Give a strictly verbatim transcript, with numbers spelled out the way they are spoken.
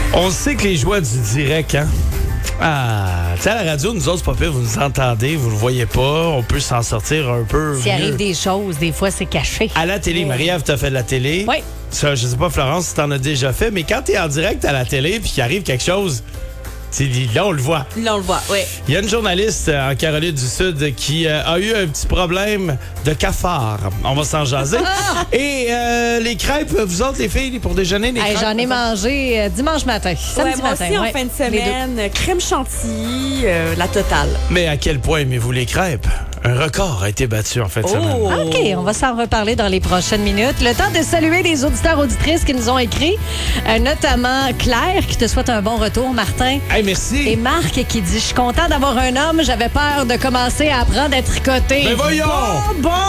On sait que les joies du direct, hein? Ah, tu sais, à la radio, nous autres, c'est pas pire, vous nous entendez, vous le voyez pas, on peut s'en sortir un peu. S'il mieux. arrive des choses, des fois, c'est caché. À la télé, Marie-Ève, t'as fait de la télé. Oui. Ça, je sais pas, Florence, si t'en as déjà fait, mais quand t'es en direct à la télé puis qu'il arrive quelque chose, tu sais, là, on le voit. Là, on le voit, oui. Il y a une journaliste euh, en Caroline du Sud qui euh, a eu un petit problème de cafard. On va s'en jaser. Et euh, les crêpes, vous autres, les filles, pour déjeuner, les Hey, crêpes? J'en ai mangé euh, dimanche matin. Samedi Ouais, moi matin. aussi, en ouais. fin de Les deux. semaine, euh, crème chantilly, euh, la totale. Mais à quel point aimez-vous les crêpes? Un record a été battu en fin de Oh! semaine. OK, on va s'en reparler dans les prochaines minutes. Le temps de saluer les auditeurs auditrices qui nous ont écrit, euh, notamment Claire qui te souhaite un bon retour, Martin. Hey, merci. Et Marc qui dit « Je suis content d'avoir un homme, j'avais peur de commencer à apprendre à tricoter. » Mais voyons! Bon, bon!